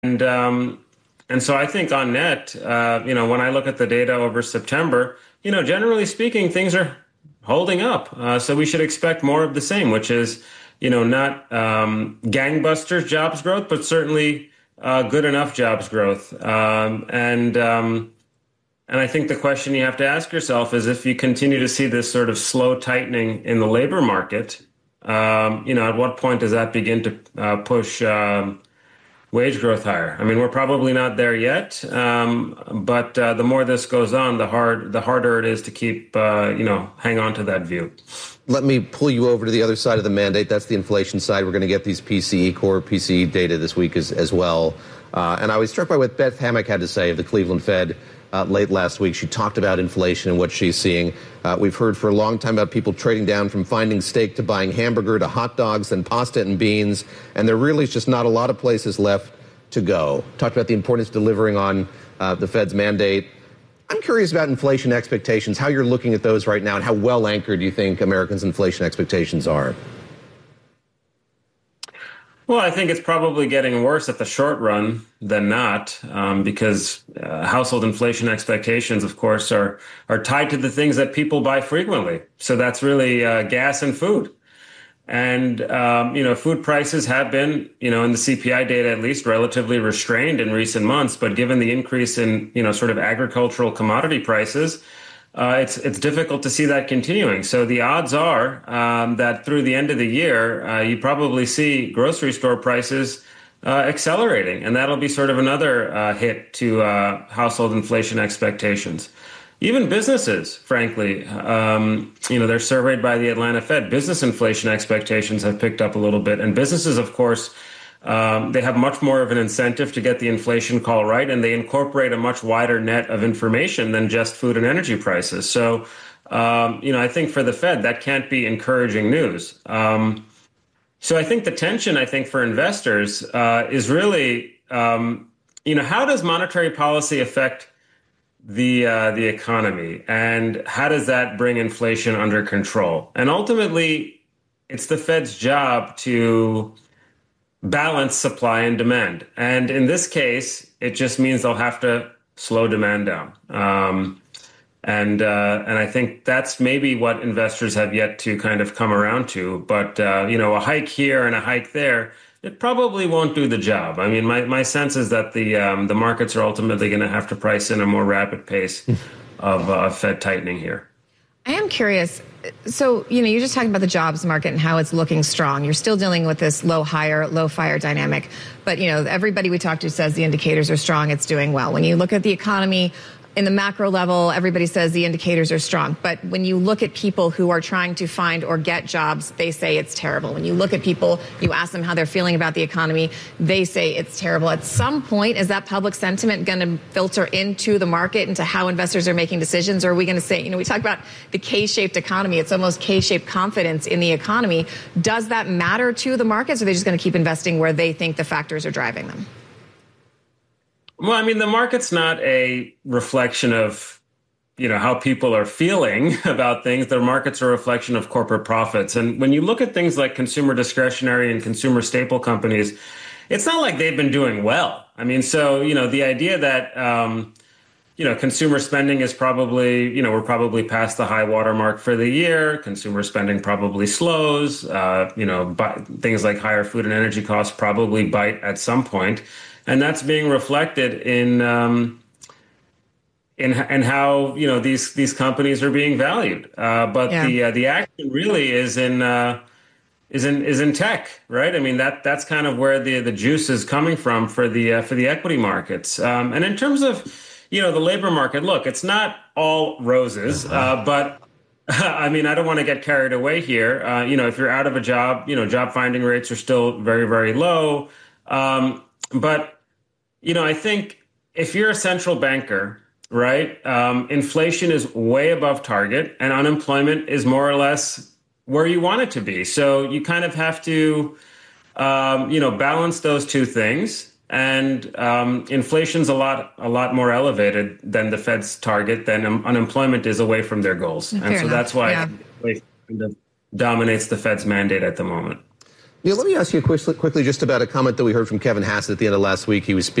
And and so I think on net, when I look at the data over September, generally speaking, things are holding up. So we should expect more of the same, which is, not gangbusters jobs growth, but certainly good enough jobs growth. And I think the question you have to ask yourself is if you continue to see this sort of slow tightening in the labor market, at what point does that begin to push wage growth higher? I mean, we're probably not there yet, but the more this goes on, the harder it is to keep, hang on to that view. Let me pull you over to the other side of the mandate. That's the inflation side. We're going to get these core PCE data this week as well. And I was struck by what Beth Hammack had to say of the Cleveland Fed late last week. She talked about inflation and what she's seeing. We've heard for a long time about people trading down from finding steak to buying hamburger to hot dogs and pasta and beans. And there really is just not a lot of places left to go. Talked about the importance of delivering on the Fed's mandate. I'm curious about inflation expectations, how you're looking at those right now, and how well anchored you think Americans' inflation expectations are. Well, I think it's probably getting worse at the short run than not, because household inflation expectations, of course, are tied to the things that people buy frequently. So that's really gas and food. And, food prices have been, in the CPI data, at least relatively restrained in recent months. But given the increase in, sort of agricultural commodity prices, it's difficult to see that continuing. So the odds are that through the end of the year, you probably see grocery store prices accelerating. And that'll be sort of another hit to household inflation expectations. Even businesses, frankly, they're surveyed by the Atlanta Fed. Business inflation expectations have picked up a little bit. And businesses, of course, they have much more of an incentive to get the inflation call right, and they incorporate a much wider net of information than just food and energy prices. So, I think for the Fed, that can't be encouraging news. So I think the tension, for investors is really, how does monetary policy affect the economy, and how does that bring inflation under control? And ultimately, it's the Fed's job to balance supply and demand. And in this case, it just means they'll have to slow demand down. And I think that's maybe what investors have yet to kind of come around to. But, a hike here and a hike there, it probably won't do the job. I mean, my sense is that the markets are ultimately going to have to price in a more rapid pace of Fed tightening here. I am curious. So, you just talked about the jobs market and how it's looking strong. You're still dealing with this low fire dynamic. But, everybody we talk to says the indicators are strong. It's doing well. When you look at the economy, in the macro level, everybody says the indicators are strong. But when you look at people who are trying to find or get jobs, they say it's terrible. When you look at people, you ask them how they're feeling about the economy, they say it's terrible. At some point, is that public sentiment going to filter into the market, into how investors are making decisions? Or are we going to say, we talk about the K-shaped economy. It's almost K-shaped confidence in the economy. Does that matter to the markets, or are they just going to keep investing where they think the factors are driving them? Well, I mean, the market's not a reflection of, how people are feeling about things. The market's a reflection of corporate profits. And when you look at things like consumer discretionary and consumer staple companies, it's not like they've been doing well. I mean, so, the idea that, consumer spending is probably, we're probably past the high water mark for the year. Consumer spending probably slows. Things like higher food and energy costs probably bite at some point. And that's being reflected in how these companies are being valued. But the action really is in tech, right? I mean that's kind of where the juice is coming from for the equity markets. And in terms of the labor market, look, it's not all roses, but I mean, I don't want to get carried away here. If you're out of a job, job finding rates are still very, very low. But, I think if you're a central banker, right, inflation is way above target and unemployment is more or less where you want it to be. So you kind of have to, balance those two things. And inflation's a lot more elevated than the Fed's target, than unemployment is away from their goals. And so that's why inflation kind of dominates the Fed's mandate at the moment. Yeah, let me ask you quickly just about a comment that we heard from Kevin Hassett at the end of last week. He was speaking